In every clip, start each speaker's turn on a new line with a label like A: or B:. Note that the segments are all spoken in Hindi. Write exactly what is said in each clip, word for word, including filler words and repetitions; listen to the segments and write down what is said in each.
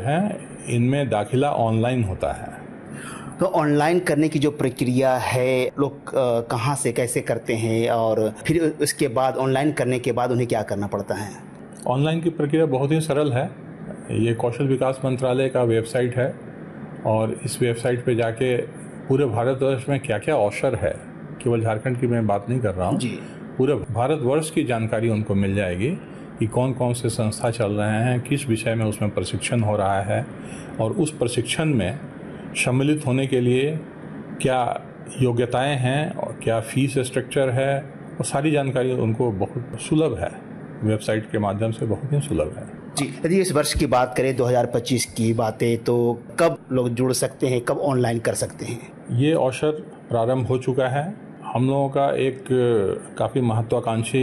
A: हैं इनमें दाखिला ऑनलाइन होता है।
B: तो ऑनलाइन करने की जो प्रक्रिया है लोग कहाँ से कैसे करते हैं और फिर उसके बाद ऑनलाइन करने के बाद उन्हें क्या करना पड़ता है?
A: ऑनलाइन की प्रक्रिया बहुत ही सरल है। ये कौशल विकास मंत्रालय का वेबसाइट है और इस वेबसाइट पे जाके पूरे भारतवर्ष में क्या क्या अवसर है, केवल झारखंड की मैं बात नहीं कर रहा हूँ, पूरे भारतवर्ष की जानकारी उनको मिल जाएगी कि कौन कौन से संस्था चल रहे हैं, किस विषय में उसमें प्रशिक्षण हो रहा है और उस प्रशिक्षण में सम्मिलित होने के लिए क्या योग्यताएं हैं और क्या फीस स्ट्रक्चर है, और सारी जानकारी उनको बहुत सुलभ है, वेबसाइट के माध्यम से बहुत ही सुलभ है।
B: जी, यदि इस वर्ष की बात करें दो हज़ार पच्चीस की बातें, तो कब लोग जुड़ सकते हैं, कब ऑनलाइन कर सकते हैं?
A: ये अवसर प्रारंभ हो चुका है। हम लोगों का एक काफ़ी महत्वाकांक्षी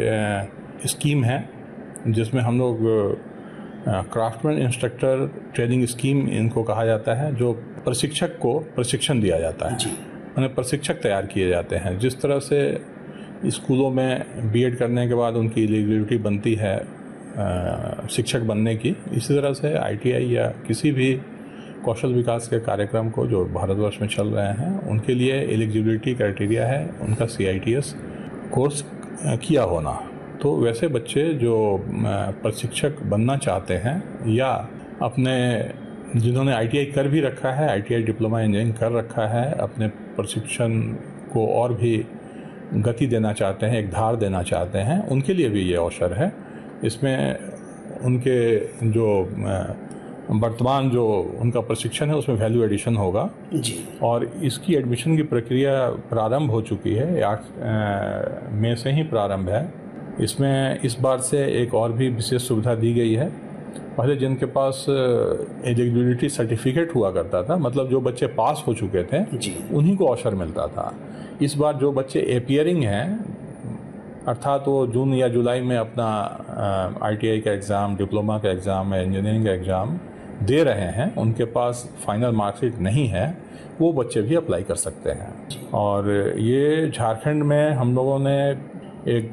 A: स्कीम है जिसमें हम लोग क्राफ्टमैन इंस्ट्रक्टर ट्रेनिंग स्कीम इनको कहा जाता है, जो प्रशिक्षक को प्रशिक्षण दिया जाता है, उन्हें प्रशिक्षक तैयार किए जाते हैं। जिस तरह से स्कूलों में बीएड करने के बाद उनकी एलिजिबिलिटी बनती है शिक्षक बनने की, इसी तरह से आईटीआई या किसी भी कौशल विकास के कार्यक्रम को जो भारतवर्ष में चल रहे हैं उनके लिए एलिजिबिलिटी क्राइटेरिया है उनका सीआईटीएस कोर्स किया होना। तो वैसे बच्चे जो प्रशिक्षक बनना चाहते हैं या अपने जिन्होंने आईटीआई कर भी रखा है, आईटीआई डिप्लोमा इंजीनियरिंग कर रखा है, अपने प्रशिक्षण को और भी गति देना चाहते हैं, एक धार देना चाहते हैं, उनके लिए भी ये अवसर है। इसमें उनके जो वर्तमान जो उनका प्रशिक्षण है उसमें वैल्यू एडिशन होगा
B: जी।
A: और इसकी एडमिशन की प्रक्रिया प्रारंभ हो चुकी है, आठ मई से ही प्रारंभ है। इसमें इस बार से एक और भी विशेष सुविधा दी गई है। पहले जिनके पास एलिजिबिलिटी सर्टिफिकेट हुआ करता था, मतलब जो बच्चे पास हो चुके थे उन्हीं को अवसर मिलता था। इस बार जो बच्चे एपियरिंग हैं, अर्थात वो जून या जुलाई में अपना आईटीआई का एग्ज़ाम, डिप्लोमा का एग्ज़ाम या इंजीनियरिंग का एग्ज़ाम दे रहे हैं, उनके पास फाइनल मार्कशीट नहीं है, वो बच्चे भी अप्लाई कर सकते हैं। और ये झारखंड में हम लोगों ने एक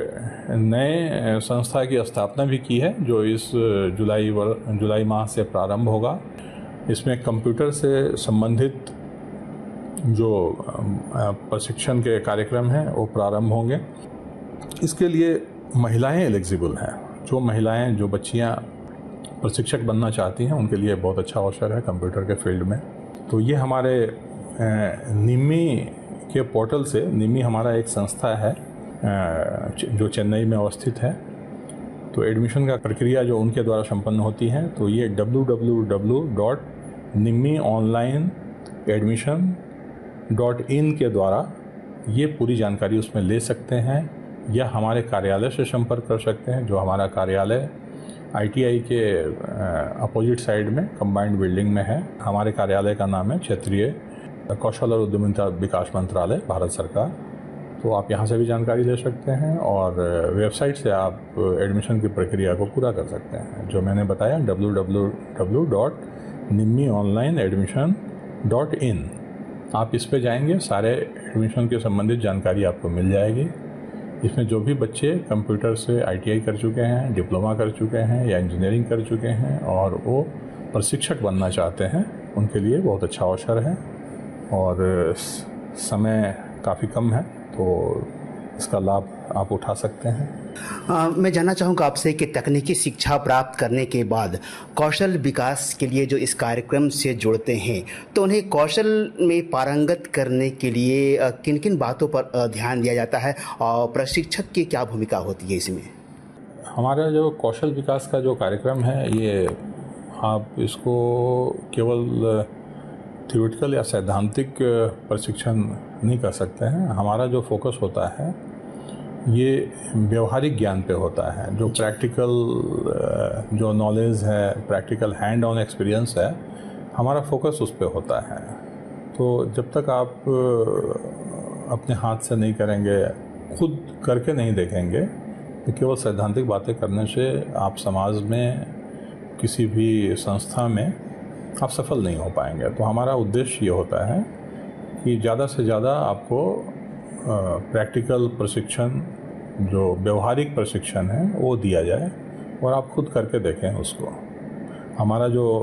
A: नए संस्था की स्थापना भी की है जो इस जुलाई वर जुलाई माह से प्रारंभ होगा। इसमें कंप्यूटर से संबंधित जो प्रशिक्षण के कार्यक्रम हैं वो प्रारंभ होंगे। इसके लिए महिलाएं एलिजिबल हैं। जो महिलाएं, जो बच्चियां प्रशिक्षक बनना चाहती हैं उनके लिए बहुत अच्छा अवसर है कंप्यूटर के फील्ड में। तो ये हमारे निम्मी के पोर्टल से, निम्मी हमारा एक संस्था है जो चेन्नई में अवस्थित है, तो एडमिशन का प्रक्रिया जो उनके द्वारा संपन्न होती है, तो ये W W W dot Nimmi online admission dot in के द्वारा ये पूरी जानकारी उसमें ले सकते हैं या हमारे कार्यालय से संपर्क कर सकते हैं। जो हमारा कार्यालय आईटीआई के अपोजिट साइड में कंबाइंड बिल्डिंग में है। हमारे कार्यालय का नाम है क्षेत्रीय कौशल और उद्यमिता विकास मंत्रालय, भारत सरकार। तो आप यहाँ से भी जानकारी ले सकते हैं और वेबसाइट से आप एडमिशन की प्रक्रिया को पूरा कर सकते हैं, जो मैंने बताया W W W dot Nimmi online admission dot in. आप इस पे जाएंगे, सारे एडमिशन के संबंधित जानकारी आपको मिल जाएगी। इसमें जो भी बच्चे कंप्यूटर से आईटीआई कर चुके हैं, डिप्लोमा कर चुके हैं या इंजीनियरिंग कर चुके हैं और वो प्रशिक्षक बनना चाहते हैं, उनके लिए बहुत अच्छा अवसर है और समय काफ़ी कम है, तो इसका लाभ आप उठा सकते हैं।
B: आ, मैं जानना चाहूँगा आपसे कि तकनीकी शिक्षा प्राप्त करने के बाद कौशल विकास के लिए जो इस कार्यक्रम से जुड़ते हैं, तो उन्हें कौशल में पारंगत करने के लिए किन किन बातों पर ध्यान दिया जाता है और प्रशिक्षक की क्या भूमिका होती है इसमें?
A: हमारा जो कौशल विकास का जो कार्यक्रम है, ये आप इसको केवल थ्योरेटिकल या सैद्धांतिक प्रशिक्षण नहीं कर सकते हैं। हमारा जो फोकस होता है ये व्यवहारिक ज्ञान पे होता है। जो प्रैक्टिकल जो नॉलेज है, प्रैक्टिकल हैंड ऑन एक्सपीरियंस है, हमारा फोकस उस पे होता है। तो जब तक आप अपने हाथ से नहीं करेंगे, खुद करके नहीं देखेंगे, तो केवल सैद्धांतिक बातें करने से आप समाज में किसी भी संस्था में आप सफल नहीं हो पाएंगे। तो हमारा उद्देश्य ये होता है कि ज़्यादा से ज़्यादा आपको प्रैक्टिकल प्रशिक्षण, जो व्यवहारिक प्रशिक्षण है, वो दिया जाए और आप खुद करके देखें उसको। हमारा जो